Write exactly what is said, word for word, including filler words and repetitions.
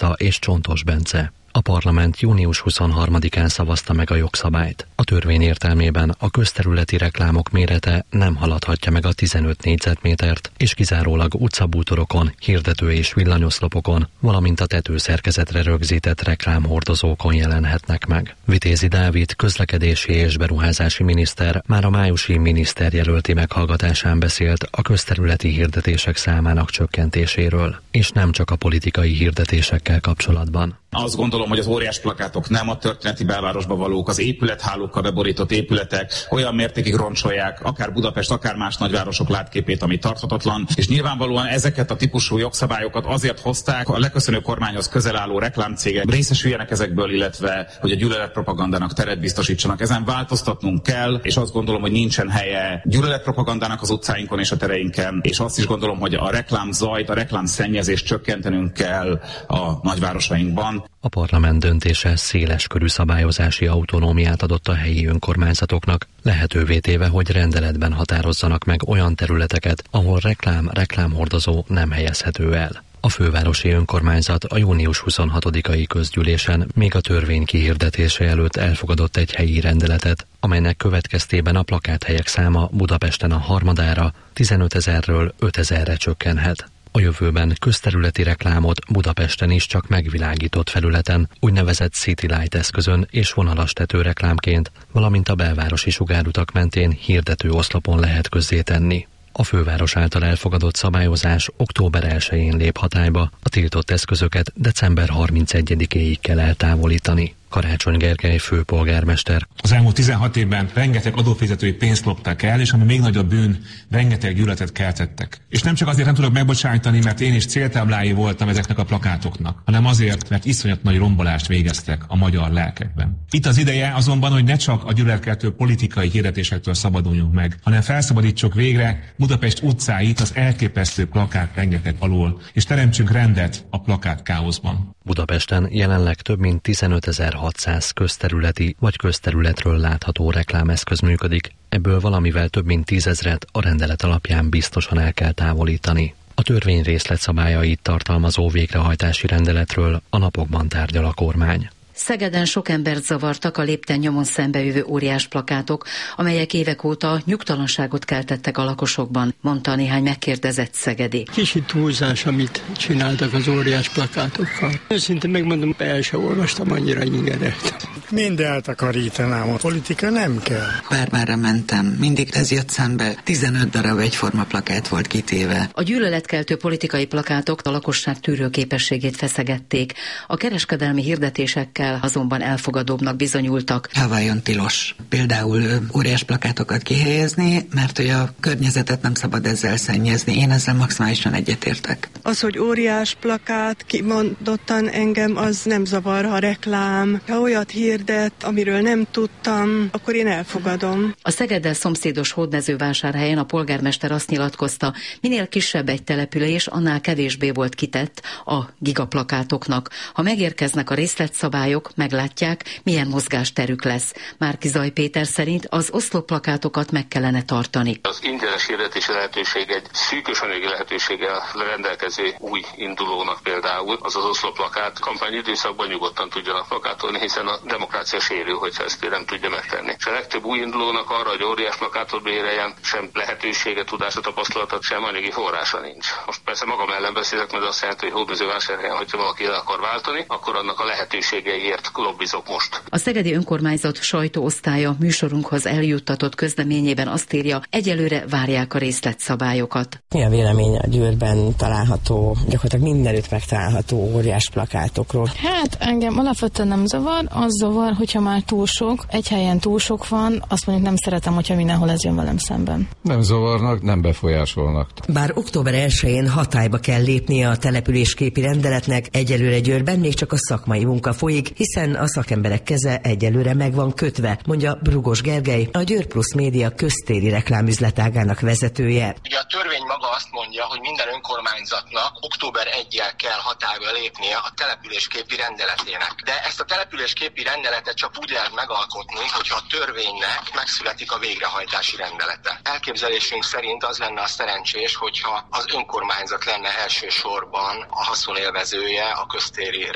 Marika és Csontos Bence. A parlament június huszonharmadikán szavazta meg a jogszabályt. A törvény értelmében a közterületi reklámok mérete nem haladhatja meg a tizenöt négyzetmétert, és kizárólag utcabútorokon, hirdető és villanyoszlopokon, valamint a tetőszerkezetre rögzített reklámhordozókon jelenhetnek meg. Vitézi Dávid, közlekedési és beruházási miniszter már a májusi miniszterjelölti meghallgatásán beszélt a közterületi hirdetések számának csökkentéséről, és nem csak a politikai hirdetésekkel kapcsolatban. Azt gondolom, hogy az óriás plakátok nem a történeti belvárosba valók, az épülethálókkal beborított épületek olyan mértékig roncsolják akár Budapest, akár más nagyvárosok látképét, ami tarthatatlan, és nyilvánvalóan ezeket a típusú jogszabályokat azért hozták, a leköszönő kormányhoz közel álló reklámcégek részesüljenek ezekből, illetve hogy a gyűlöletpropagandának teret biztosítsanak. Ezen változtatnunk kell, és azt gondolom, hogy nincsen helye gyűlöletpropagandának az utcáinkon és a tereinken, és azt is gondolom, hogy a reklámzajt, a reklámszennyezést csökkentenünk kell a nagyvárosainkban. A parlament döntése széles körű szabályozási autonómiát adott a helyi önkormányzatoknak, lehetővé téve, hogy rendeletben határozzanak meg olyan területeket, ahol reklám, reklámhordozó nem helyezhető el. A fővárosi önkormányzat a június huszonhatodikai közgyűlésen még a törvény kihirdetése előtt elfogadott egy helyi rendeletet, amelynek következtében a plakáthelyek száma Budapesten a harmadára, tizenötezerről ötezerre csökkenhet. A jövőben közterületi reklámot Budapesten is csak megvilágított felületen, úgynevezett City Light eszközön és vonalas tetőreklámként, valamint a belvárosi sugárutak mentén hirdető oszlopon lehet közzétenni. A főváros által elfogadott szabályozás október elsején lép hatályba, a tiltott eszközöket december harmincegyedikéig kell eltávolítani. Karácsony Gergely főpolgármester. Az elmúlt tizenhat évben rengeteg adófizetői pénzt loptak el, és ami még nagyobb bűn, rengeteg gyűlöletet keltettek. És nem csak azért nem tudok megbocsájtani, mert én is céltáblái voltam ezeknek a plakátoknak, hanem azért, mert iszonyat nagy rombolást végeztek a magyar lelkekben. Itt az ideje azonban, hogy ne csak a gyűlöletkeltő politikai hirdetésektől szabaduljunk meg, hanem felszabadítsuk végre Budapest utcáit az elképesztő plakát rengeteg alól, és teremtsünk rendet a plakát káoszban. Budapesten jelenleg több mint tizenötezer-hatszáz közterületi vagy közterületről látható reklámeszköz működik, ebből valamivel több mint tízezret a rendelet alapján biztosan el kell távolítani. A törvény részletszabályait tartalmazó végrehajtási rendeletről a napokban tárgyal a kormány. Szegeden sok embert zavartak a lépten nyomon szembejövő óriás plakátok, amelyek évek óta nyugtalanságot keltettek a lakosokban, mondta néhány megkérdezett szegedi. Kicsit túlzás, amit csináltak az óriás plakátokkal. Őszintén megmondom, el sem olvastam annyira ingeret. Mind eltakarítanám, a politika nem kell. Bármára mentem, mindig ez jött szembe, tizenöt darab egyforma plakát volt kitéve. A gyűlöletkeltő politikai plakátok a lakosság tűrőképességét feszegették. A kereskedelmi hirdetésekkel azonban elfogadóbbnak bizonyultak. Ha vajon tilos például óriás plakátokat kihelyezni, mert hogy a környezetet nem szabad ezzel szennyezni. Én ezzel maximálisan egyetértek. Az, hogy óriás plakát kimondottan engem, az nem zavar, ha reklám. Ha olyat hirdet, amiről nem tudtam, akkor én elfogadom. A Szegeddel szomszédos Hódmezővásárhelyen a polgármester azt nyilatkozta, minél kisebb egy település, annál kevésbé volt kitett a gigaplakátoknak. Ha megérkeznek a részletszabályok, meglátják, milyen mozgásterük lesz. Márki-Zay Péter szerint az oszlopplakátokat meg kellene tartani. Az ingyenes hirdetési lehetőség egy szűkös anyagi lehetőséggel rendelkező új indulónak például, az az oszlopplakát kampányidőszakban nyugodtan tudjanak plakátolni, hiszen a demokrácia sérül, hogyha ezt nem tudja megtenni. És a legtöbb új indulónak arra, hogy óriás plakátot béreljen, sem lehetősége, tudása, tapasztalatot, sem anyagi forrása nincs. Most persze magam ellen beszélek, mert azt jelenti, hogy Hódmezővásárhelyen, hogyha valaki el akar váltani, akkor annak a lehetőségeiért lobbizok most. A szegedi önkormányzat sajtóosztálya műsorunkhoz eljuttatott közleményében azt írja, egyelőre várják a részletszabályokat. Mi a vélemény a Győrben található, gyakorlatilag mindenütt megtalálható óriás plakátokról? Hát engem alapvetően nem zavar, az zavar, hogyha már túl sok, egy helyen túl sok van, azt mondjuk nem szeretem, hogyha mindenhol ez jön velem szemben. Nem zavarnak, nem befolyásolnak. Bár október elsején hatályba kell lépnie a településképi rendeletnek, egyelőre Győrben még csak a szakmai munka folyik, hiszen a szakemberek keze egyelőre meg van kötve, mondja Brugos Gergely, a Győr Plusz Média köztéri reklámüzletágának vezetője. Ugye a törvény maga azt mondja, hogy minden önkormányzatnak október elsejivel kell hatályba lépnie a településképi rendeletének. De ezt a településképi rendeletet csak úgy lehet megalkotni, hogyha a törvénynek megszületik a végrehajtási rendelete. Elképzelésünk szerint az lenne a szerencsés, hogyha az önkormányzat lenne elsősorban a haszonélvezője a köztéri